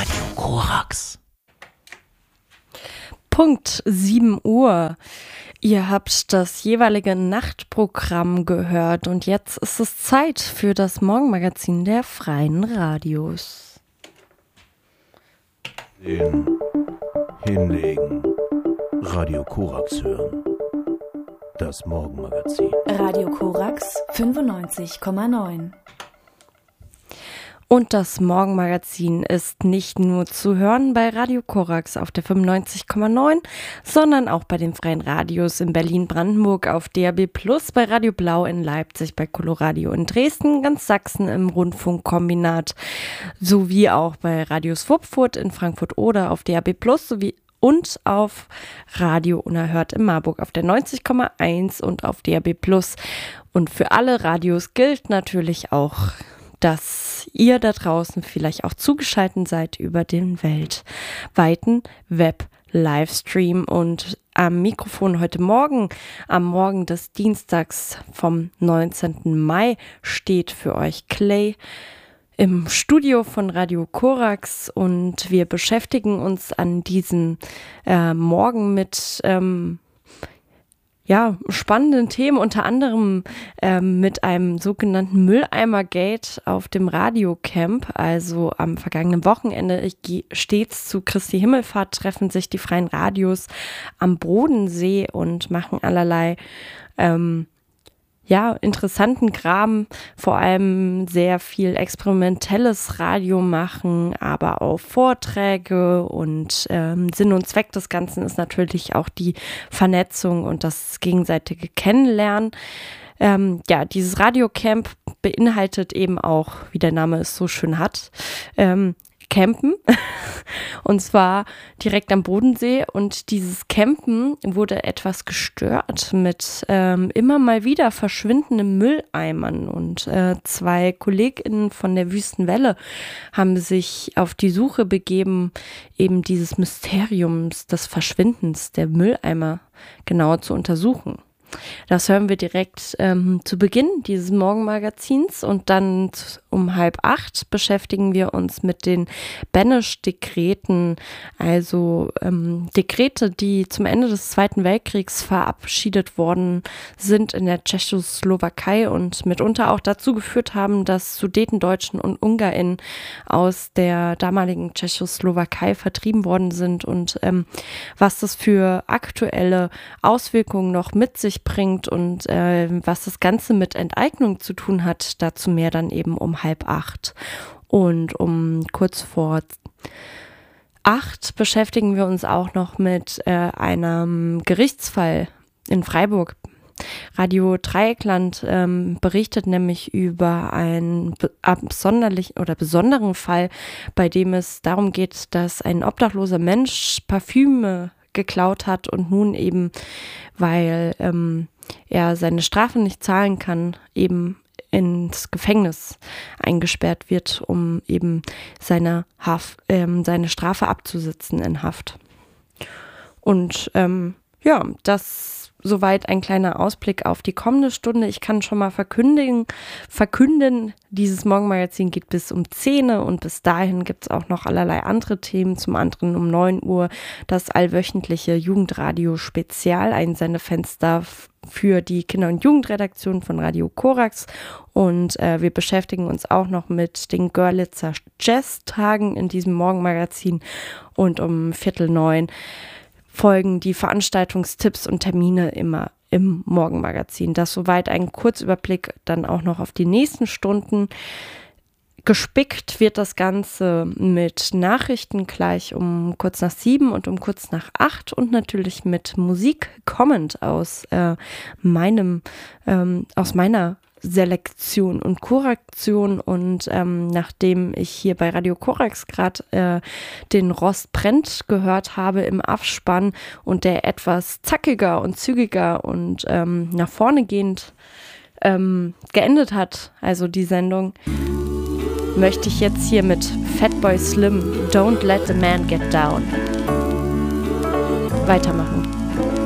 Radio Korax. Punkt 7 Uhr. Ihr habt das jeweilige Nachtprogramm gehört und jetzt ist es Zeit für das Morgenmagazin der Freien Radios. Hinlegen. Radio Korax hören. Das Morgenmagazin. Radio Korax 95,9. Und das Morgenmagazin ist nicht nur zu hören bei Radio Korax auf der 95,9, sondern auch bei den Freien Radios in Berlin-Brandenburg auf DAB+, bei Radio Blau in Leipzig, bei Coloradio in Dresden, ganz Sachsen im Rundfunkkombinat, sowie auch bei Radio Swupfurt in Frankfurt oder auf DAB+, sowie und auf Radio Unerhört in Marburg auf der 90,1 und auf DAB+. Und für alle Radios gilt natürlich auch, dass ihr da draußen vielleicht auch zugeschaltet seid über den weltweiten Web-Livestream. Und am Mikrofon heute Morgen, am Morgen des Dienstags vom 19. Mai, steht für euch Clay im Studio von Radio Korax. Und wir beschäftigen uns an diesem Morgen mit spannenden Themen, unter anderem mit einem sogenannten Mülleimer-Gate auf dem Radiocamp. Also am vergangenen Wochenende stets zu Christi Himmelfahrt treffen sich die Freien Radios am Bodensee und machen allerlei interessanten Kram, vor allem sehr viel experimentelles Radio machen, aber auch Vorträge und Sinn und Zweck des Ganzen ist natürlich auch die Vernetzung und das gegenseitige Kennenlernen. Dieses Radiocamp beinhaltet eben auch, wie der Name es so schön hat, Campen und zwar direkt am Bodensee und dieses Campen wurde etwas gestört mit immer mal wieder verschwindenden Mülleimern und zwei KollegInnen von der Wüstenwelle haben sich auf die Suche begeben, eben dieses Mysteriums des Verschwindens der Mülleimer genauer zu untersuchen. Das hören wir direkt zu Beginn dieses Morgenmagazins und dann um 7:30 beschäftigen wir uns mit den Beneš-Dekreten, also Dekrete, die zum Ende des Zweiten Weltkriegs verabschiedet worden sind in der Tschechoslowakei und mitunter auch dazu geführt haben, dass Sudetendeutschen und UngarInnen aus der damaligen Tschechoslowakei vertrieben worden sind und was das für aktuelle Auswirkungen noch mit sich bringt und was das Ganze mit Enteignung zu tun hat, dazu mehr dann eben um 7:30. Und um kurz vor 8 beschäftigen wir uns auch noch mit einem Gerichtsfall in Freiburg. Radio Dreieckland berichtet nämlich über einen besonderen Fall, bei dem es darum geht, dass ein obdachloser Mensch Parfüme geklaut hat und nun eben, weil er seine Strafe nicht zahlen kann, eben ins Gefängnis eingesperrt wird, um eben seine Strafe abzusitzen in Haft. Und das soweit ein kleiner Ausblick auf die kommende Stunde. Ich kann schon mal verkünden, dieses Morgenmagazin geht bis um 10 und bis dahin gibt es auch noch allerlei andere Themen. Zum anderen um 9 Uhr das allwöchentliche Jugendradio-Spezial, ein Sendefenster für die Kinder- und Jugendredaktion von Radio Korax. Und wir beschäftigen uns auch noch mit den Görlitzer Jazz-Tagen in diesem Morgenmagazin. Und um 8:45 folgen die Veranstaltungstipps und Termine immer im Morgenmagazin. Das soweit ein Kurzüberblick dann auch noch auf die nächsten Stunden. Gespickt wird das Ganze mit Nachrichten gleich um kurz nach 7 und um kurz nach 8 und natürlich mit Musik kommend aus meiner Selektion und Korrektion und nachdem ich hier bei Radio Korax gerade den Rost brennt gehört habe im Abspann und der etwas zackiger und zügiger und nach vorne gehend geendet hat, also die Sendung, möchte ich jetzt hier mit Fatboy Slim Don't Let the Man Get Down weitermachen.